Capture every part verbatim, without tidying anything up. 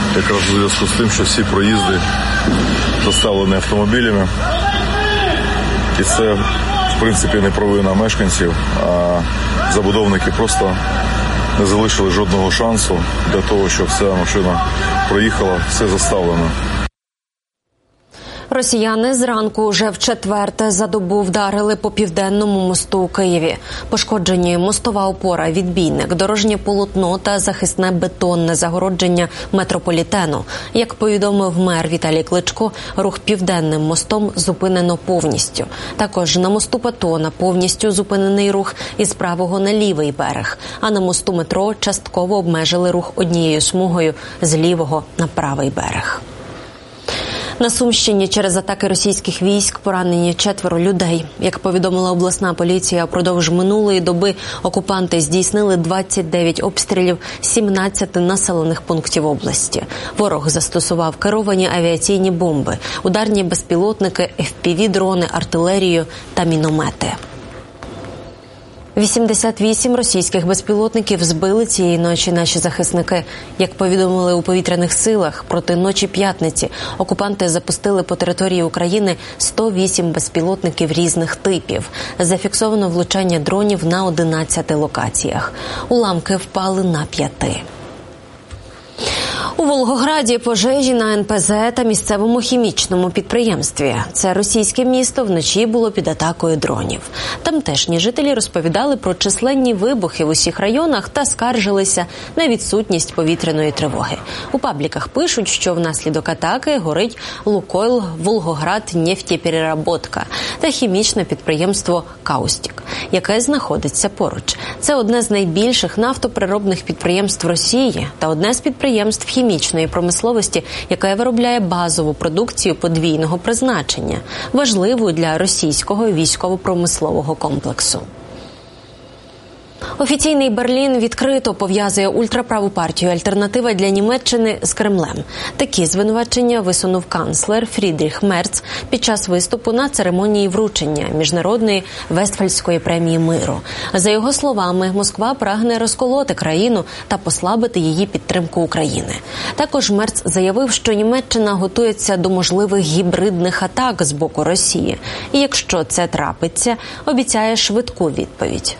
якраз у зв'язку з тим, що всі проїзди заставлені автомобілями. І це, в принципі, не провина мешканців, а забудовники просто не залишили жодного шансу для того, щоб ця машина проїхала, все заставлено. Росіяни зранку вже вчетверте за добу вдарили по Південному мосту у Києві. Пошкоджені мостова опора, відбійник, дорожнє полотно та захисне бетонне загородження метрополітену. Як повідомив мер Віталій Кличко, рух Південним мостом зупинено повністю. Також на мосту Патона повністю зупинений рух із правого на лівий берег, а на мосту метро частково обмежили рух однією смугою з лівого на правий берег. На Сумщині через атаки російських військ поранені четверо людей. Як повідомила обласна поліція, впродовж минулої доби окупанти здійснили двадцять дев'ять обстрілів сімнадцяти населених пунктів області. Ворог застосував керовані авіаційні бомби, ударні безпілотники, еф пі ві-дрони, артилерію та міномети. вісімдесят вісім російських безпілотників збили цієї ночі наші захисники. Як повідомили у повітряних силах, проти ночі п'ятниці окупанти запустили по території України сто вісім безпілотників різних типів. Зафіксовано влучання дронів на одинадцяти локаціях. Уламки впали на п'яти. У Волгограді пожежі на ен пе зе та місцевому хімічному підприємстві. Це російське місто вночі було під атакою дронів. Тамтешні жителі розповідали про численні вибухи в усіх районах та скаржилися на відсутність повітряної тривоги. У пабліках пишуть, що внаслідок атаки горить Лукойл Волгограднефтепереработка та хімічне підприємство Каустік, яке знаходиться поруч. Це одне з найбільших нафтопереробних підприємств Росії та одне з підприємств хімічної хімічної промисловості, яка виробляє базову продукцію подвійного призначення, важливу для російського військово-промислового комплексу. Офіційний Берлін відкрито пов'язує ультраправу партію «Альтернатива для Німеччини» з Кремлем. Такі звинувачення висунув канцлер Фрідріх Мерц під час виступу на церемонії вручення Міжнародної Вестфальської премії миру. За його словами, Москва прагне розколоти країну та послабити її підтримку України. Також Мерц заявив, що Німеччина готується до можливих гібридних атак з боку Росії. І якщо це трапиться, обіцяє швидку відповідь.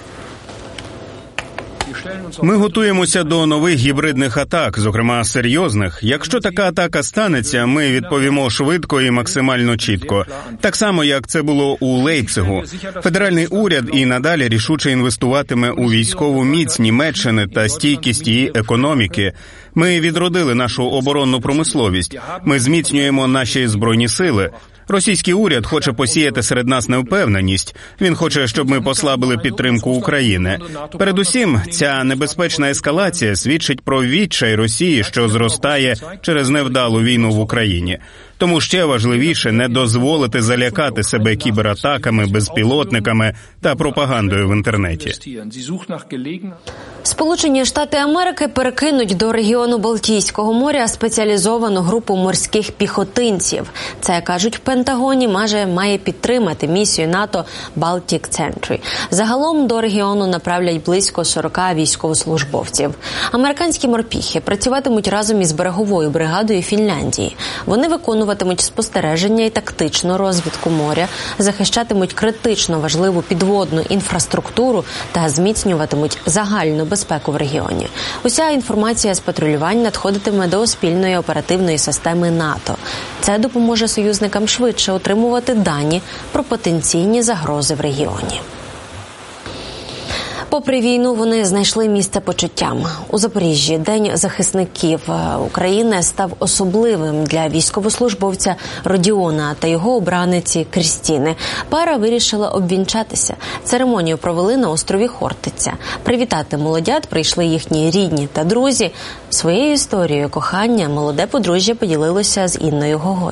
Ми готуємося до нових гібридних атак, зокрема серйозних. Якщо така атака станеться, ми відповімо швидко і максимально чітко. Так само, як це було у Лейпцигу. Федеральний уряд і надалі рішуче інвестуватиме у військову міць Німеччини та стійкість її економіки. Ми відродили нашу оборонну промисловість. Ми зміцнюємо наші збройні сили. Російський уряд хоче посіяти серед нас невпевненість. Він хоче, щоб ми послабили підтримку України. Передусім, ця небезпечна ескалація свідчить про відчай Росії, що зростає через невдалу війну в Україні. Тому ще важливіше не дозволити залякати себе кібератаками, безпілотниками та пропагандою в інтернеті. Сполучені Штати Америки перекинуть до регіону Балтійського моря спеціалізовану групу морських піхотинців. Це, кажуть в Пентагоні, майже має підтримати місію НАТО Baltic Sentry. Загалом до регіону направлять близько сорок військовослужбовців. Американські морпіхи працюватимуть разом із береговою бригадою Фінляндії. Вони виконуватимуть спостереження і тактичну розвідку моря, захищатимуть критично важливу підводну інфраструктуру та зміцнюватимуть загальну безпеку в регіоні. Уся інформація з патрулювань надходитиме до спільної оперативної системи НАТО. Це допоможе союзникам швидше отримувати дані про потенційні загрози в регіоні. Попри війну, вони знайшли місце почуттям. У Запоріжжі День захисників України став особливим для військовослужбовця Родіона та його обраниці Крістіни. Пара вирішила обвінчатися. Церемонію провели на острові Хортиця. Привітати молодят прийшли їхні рідні та друзі. Своєю історією кохання молоде подружжя поділилося з Інною Гогой.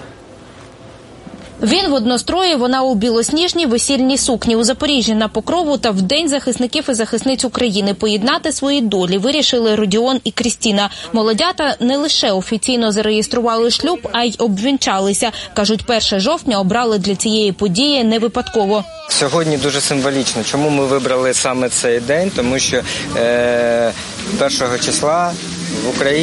Він в однострої, вона у білосніжній весільній сукні. У Запоріжжі на Покрову та в День захисників і захисниць України поєднати свої долі вирішили Родіон і Крістіна. Молодята не лише офіційно зареєстрували шлюб, а й обвінчалися. Кажуть, перше жовтня обрали для цієї події не випадково. Сьогодні дуже символічно. Чому ми вибрали саме цей день? Тому що е, першого числа в Україні